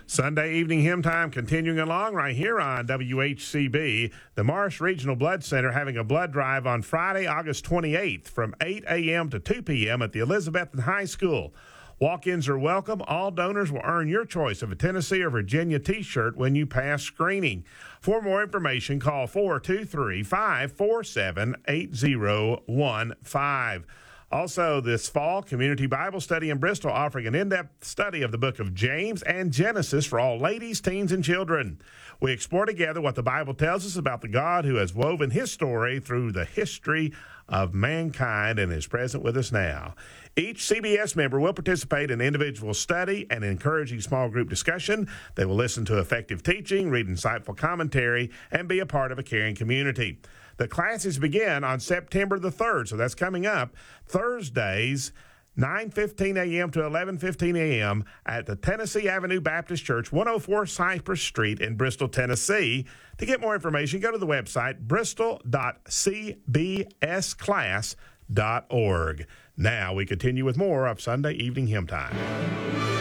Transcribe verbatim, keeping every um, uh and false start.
Sunday evening hymn time continuing along right here on W H C B. The Morris Regional Blood Center having a blood drive on Friday, August twenty-eighth from eight a.m. to two p.m. at the Elizabethton High School. Walk-ins are welcome. All donors will earn your choice of a Tennessee or Virginia T-shirt when you pass screening. For more information, call four two three, five four seven, eight zero one five. Also, this fall, Community Bible Study in Bristol offering an in-depth study of the book of James and Genesis for all ladies, teens, and children. We explore together what the Bible tells us about the God who has woven his story through the history of mankind and is present with us now. Each C B S member will participate in individual study and encouraging small group discussion. They will listen to effective teaching, read insightful commentary, and be a part of a caring community. The classes begin on September the third, so that's coming up Thursdays, nine fifteen a.m. to eleven fifteen a.m. at the Tennessee Avenue Baptist Church, one oh four Cypress Street in Bristol, Tennessee. To get more information, go to the website bristol dot c b s class dot org. Now we continue with more of Sunday Evening Hymn Time.